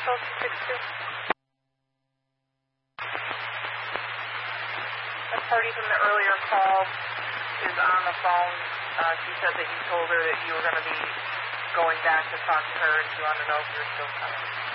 The party from the earlier call is on the phone. She said that you told her that you were going to be going back to talk to her, and she wanted to know if you were still coming.